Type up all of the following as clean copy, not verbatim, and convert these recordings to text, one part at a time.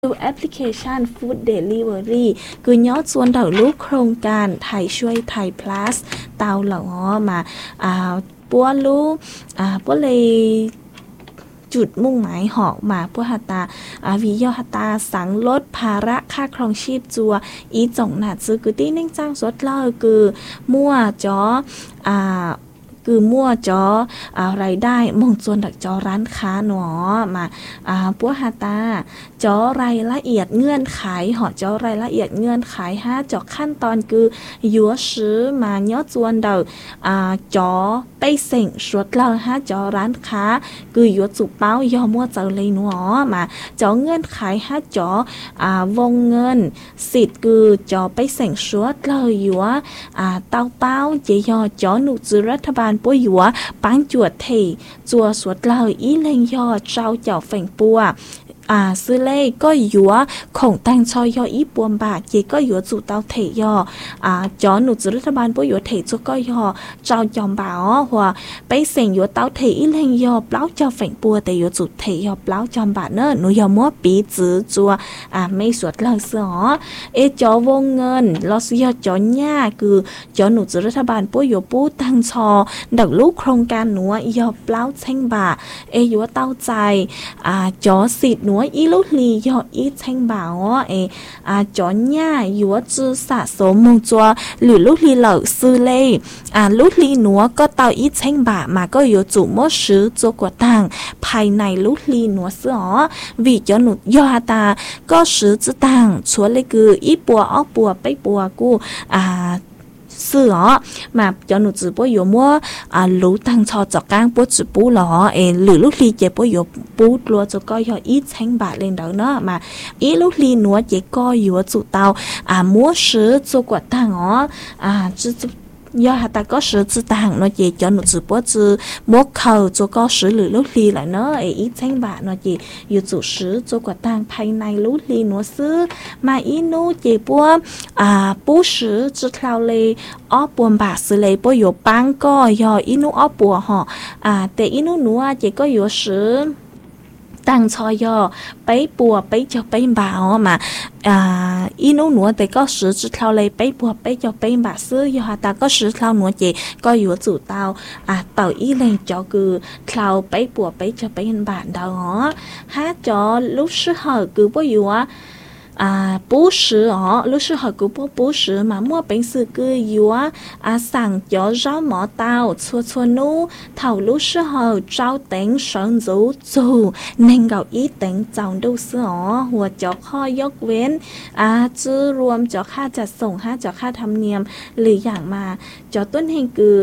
แอปพลิเคชัน Food Delivery คือยอดส่วนเดาลูกโครงการไทยช่วยไทย plus เตาเหล่ามาปัวลูกปัวเลยจุดมุ่งหมายหอกมาพวกหัตตาวิยอหัตตาสังลดภาระค่าครองชีพจัวอีจ่องหนาซื้อคือที่เน่งจ้างสดเล่าคือมั่วจอคือมั่วจอรายได้มงจวนดักจอร้านค้าหนอมาปัวหาตาจอรายละเอียดเงื่อนไขหอจอรายละเอียดเงื่อนไขจอขั้นตอนคือยัวซื้อมายอดจวนเดาจอไปเส่งสวดเราจอร้านค้าคือยัวจุเป้ายอมั่วเจอเลยหนอมาจอเงื่อนไขจอวงเงินสิทธิ์คือจอไปเส่งสวดเรายัวเต้าเป้าเจยอจอหนุจือรัฐบาลปัวหยัวปังจวดเทจัวสวดเล่าอีเลงยอเจ้าเจ้าแฝงปัวซื้อเล่ก็หยัวของแต่งชอยออีปวมบาทเยก็หยัวจู่เต้าเทยจอหนุจือรัฐบาลปัวหยัวเทจัวก็ยอเจ้าจอมบ่าวหัวไปเสียงหยัวเต้าเทอีเลงยอเปล่าเจ้าแฝงปัวแต่หยัวจู่เทยอเปล่าจอมบาทเนอะหนูยอมัวปีจื้อจัวไม่สวดเล่าเสือจอวงเงินลอสยอจอหญ้าคือจอหนุจือรัฐบาลปัวหยัวปู้ตั้งชอดักลูกโครงการหนัวยอเปล่าเช่งบ่าหยัวเต้าใจจอสิทธิ์หนัวอีลูกลียออีเช่งบ่าวจอหญ้าหยัวจื้อสะสมมงจัวหรือลูกลีเหล่าซื้อเล่ลูกลีหนัวก็เต้าอีเช่งบ่ามาก็หยัวจู่มดซื้อจัวกว่าตั้งภายในลูกลีหนัวเสือวิจอหนุยอตาก็ซื้อจื้อตั้งชวนเลยคืออีปัวออกปัวไปปัวกูเสือมาจอหนูจือปัวอยู่มัวรู้ตั้งชอจอกกลางปัวจือปูหรอหรือลูกลีเจปัวอยู่ปูรัวจะก็ยออีแช่งบาทเลยเด้อเนาะมาอีลูกลีหนัวเจก็อยู่จู่เตามัวซื้อจัวกว่าตั้งจื้อยอหาตาก็ซื้อจื้อต่างเนาะเจจอหนูจือปัวจือมัวเขาจัวก็ซื้อหรือลูกลีแหละเนาะอีแช่งบาทเนาะเจอยู่จู่ซื้อจัวกว่าตั้งภายในลูกลีหนัวซื้อมาอีนูเจปัวปูซื้อจื้อคราวเลยอ้อปวมบาซื้อเลยปัวอยู่ปังก็ยออีนูอ้อปัวห่อแต่อีนูหนัวเจก็อยู่ซื้อตั้งชอยอไปปัวไปเจ้าไปบ่าวมาอีนูหนัวแต่ก็ซื้อจุดเท่าเลยไปปัวไปเจ้าไปบ่าซื้อยอตาก็ซื้อเท่าหนัวเจก็อยู่จู่เตาเต่าอีเลงจอคือเท่าไปปัวไปเจ้าไปบ่าดาวจอลูกซื้อเหอคือปัวอยู่ปูซื้อลูกซื้อเหอกูปูซื้อมามั่วเป็นสื่อคืออยู่สั่งจอเจ้าหมอเตาชัวนู้เท่าลูกซื้อเหอเจ้าเต็งเฉิงจู่เน่งเกาอีเต็งเจ้าดูซื้อหัวจอข้อยกเว้นจื้อรวมจอค่าจัดส่งจอค่าธรรมเนียมหรืออย่างมาจอต้นแห่งคือ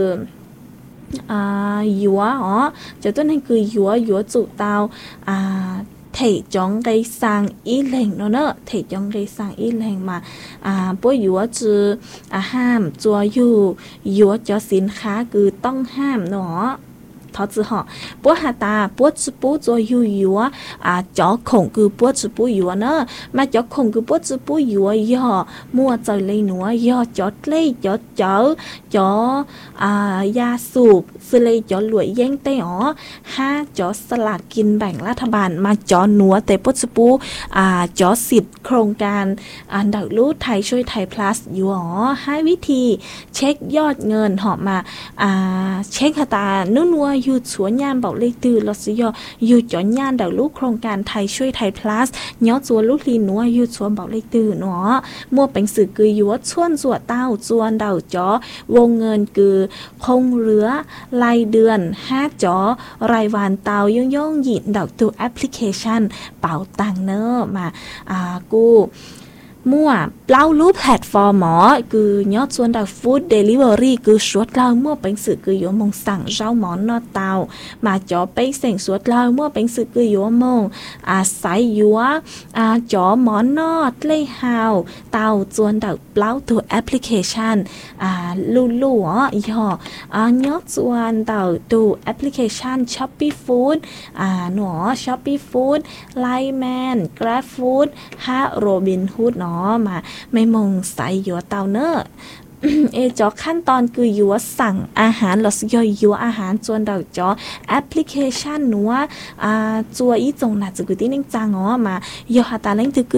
ยัวจอต้นแห่งคือยัวจู่เตาthể chọn gây sang ý lệnh nó nữa thể chọn gây sang ý lệnh mà bố dũa chứ ham cho dũa cho xin khá cứต้องห้ามเนาะเขาจือหอปัวหาตาปัวจือปูจอยยัวจอคงคือปัวจือปูยัวเนอะมาจอคงคือปัวจือปูยัวยอมัวใจเลยหนัวยอจอเลยจอยาสูบซื้อเลยจอหลวยแย่งเต๋อจอสลากกินแบ่งรัฐบาลมาจอหนัวแต่ปัวจือปูจอสิทธิ์โครงการดักรู้ไทยช่วยไทย plus อยู่ให้วิธีเช็คยอดเงินหอบมาเช็คหาตานุ่นวัวอยู่สวนยานบอกเลขตื่นลอสิยออยู่จอนยานเดาลูกโครงการไทยช่วยไทย plus ย้อจัวลูกลีนัวอยู่สวนบอกเลขตื่นเนาะมั่วเป็นสื่อคืออยู่ว่าส่วนจัวเต้าจวนเดาจอวงเงินคือคงเหลือรายเดือนจอรายวันเต้าย่องหยินเดาตัวแอปพลิเคชันเป่าตังเนอมากูมั่วเล่ารูปแพลตฟอร์มคือยอดส่วนดาวฟู้ดเดลิเวอรี่คือสวดเล่ามั่วเป็นสื่อคืออยู่มงสั่งเจ้าหมอนนอเตามาจอไปเสียงสวดเล่ามั่วเป็นสื่อคืออยู่มงสายยัวจอหมอนนอดเล่ฮาวเตาส่วนดาวเล่าตัวแอปพลิเคชันลูยอยอดส่วนดาวตัวแอปพลิเคชัน Shopee Food หนอ Shopee Food Lineman Grab Food โรบินฮูดเนาะมาไม่มงใส่ยัวเตาเนอจอขั้นตอนคืออยู่ว่าสั่งอาหารหรอย่อยอยู่อาหารจวนเราจอแอปพลิเคชันหนูว่าจัวอีจงน่ะจะกูที่นิ่งจางอ๋อมาย่อหาตาเล่งถือ